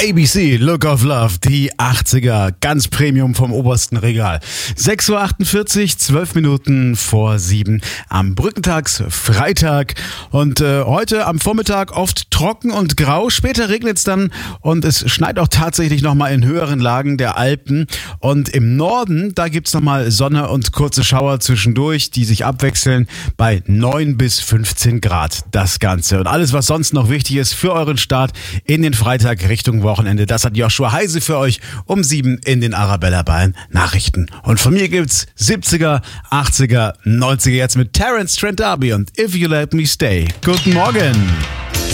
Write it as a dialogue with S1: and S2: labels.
S1: ABC, Look of Love, die 80er, ganz Premium vom obersten Regal. 6.48 Uhr, 12 Minuten vor 7 am Brückentagsfreitag. Und heute am Vormittag oft trocken und grau. Später regnet es dann und es schneit auch tatsächlich nochmal in höheren Lagen der Alpen. Und im Norden, da gibt's nochmal Sonne und kurze Schauer zwischendurch, die sich abwechseln bei 9 bis 15 Grad. Das Ganze. Und alles, was sonst noch wichtig ist für euren Start in den Freitag Richtung Wochenende, das hat Joshua Heise für euch um 7 in den Arabella Bayern Nachrichten. Und von mir gibt's 70er, 80er, 90er jetzt mit Terence Trent D'Arby und If You Let Me Stay. Guten Morgen!